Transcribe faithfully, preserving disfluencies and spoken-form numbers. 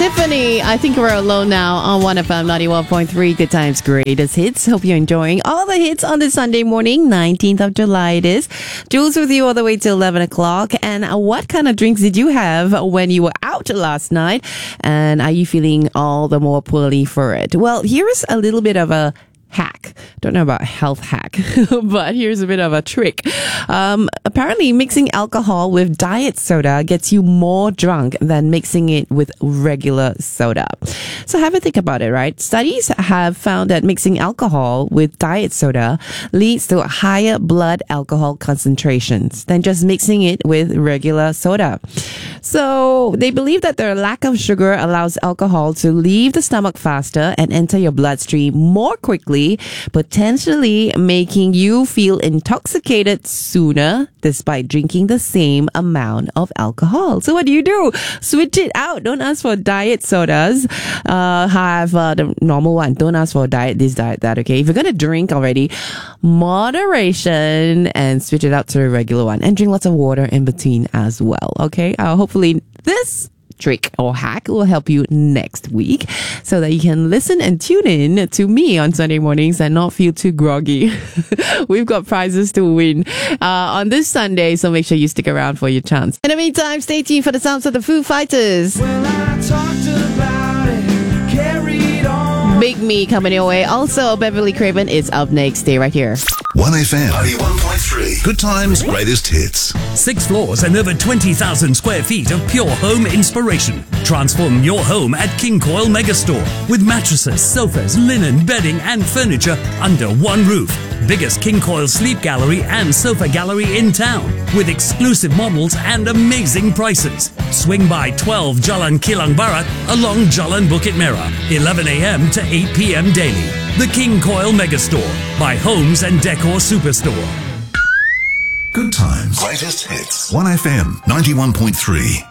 Tiffany, I think we're alone now on one F M ninety-one point three. Good times, greatest hits. Hope you're enjoying all the hits on this Sunday morning, nineteenth of July it is. Jules with you all the way till eleven o'clock. And what kind of drinks did you have when you were out last night? And are you feeling all the more poorly for it? Well, here's a little bit of a hack. Don't know about health hack, but here's a bit of a trick. Um, apparently mixing alcohol with diet soda gets you more drunk than mixing it with regular soda. So have a think about it, right? Studies have found that mixing alcohol with diet soda leads to higher blood alcohol concentrations than just mixing it with regular soda. So they believe that the lack of sugar allows alcohol to leave the stomach faster and enter your bloodstream more quickly, potentially making you feel intoxicated sooner despite drinking the same amount of alcohol. So what do you do? Switch it out. Don't ask for diet sodas. Uh, have uh, the normal one. Don't ask for diet this, diet that, okay? If you're going to drink already, moderation and switch it out to a regular one. And drink lots of water in between as well, okay? Uh, hopefully this trick or hack will help you next week so that you can listen and tune in to me on Sunday mornings and not feel too groggy. We've got prizes to win uh, on this Sunday, so make sure you stick around for your chance. In the meantime, stay tuned for the sounds of the Foo Fighters. Well, I talked about it, carried on. Big Me coming your way. Also, Beverly Craven is up next. Stay right here. one F M ninety-one point three. Good times, greatest hits. Six floors and over twenty thousand square feet of pure home inspiration. Transform your home at King Coil Megastore with mattresses, sofas, linen, bedding and furniture under one roof. Biggest King Coil sleep gallery and sofa gallery in town with exclusive models and amazing prices. Swing by twelve Jalan Kilang Barat along Jalan Bukit Merah, eleven a.m. to eight p.m. daily. The King Coil Megastore by Homes and Decor Superstore. Good times, greatest hits. one F M ninety-one point three.